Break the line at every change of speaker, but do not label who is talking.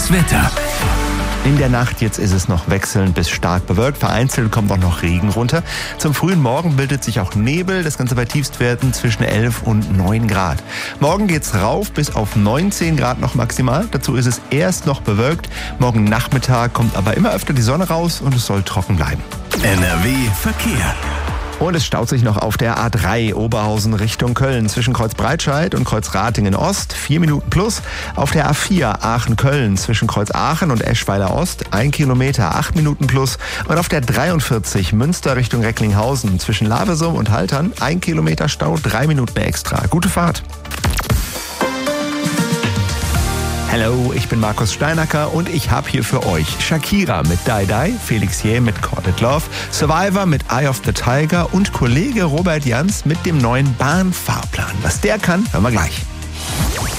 Das Wetter.
In der Nacht jetzt ist es noch wechselnd bis stark bewölkt. Vereinzelt kommt auch noch Regen runter. Zum frühen Morgen bildet sich auch Nebel. Das Ganze bei Tiefstwerten zwischen 11 und 9 Grad. Morgen geht's rauf bis auf 19 Grad noch maximal. Dazu ist es erst noch bewölkt. Morgen Nachmittag kommt aber immer öfter die Sonne raus und es soll trocken bleiben.
NRW Verkehr.
Und es staut sich noch auf der A3 Oberhausen Richtung Köln zwischen Kreuzbreitscheid und Kreuzratingen Ost 4 Minuten plus. Auf der A4 Aachen-Köln zwischen Kreuz Aachen und Eschweiler Ost 1 Kilometer 8 Minuten plus. Und auf der 43 Münster Richtung Recklinghausen zwischen Lavesum und Haltern 1 Kilometer Stau 3 Minuten extra. Gute Fahrt. Hallo, ich bin Markus Steinacker und ich habe hier für euch Shakira mit Die Die, Felix Jäh mit Corded Love, Survivor mit Eye of the Tiger und Kollege Robert Jans mit dem neuen Bahnfahrplan. Was der kann, hören wir gleich.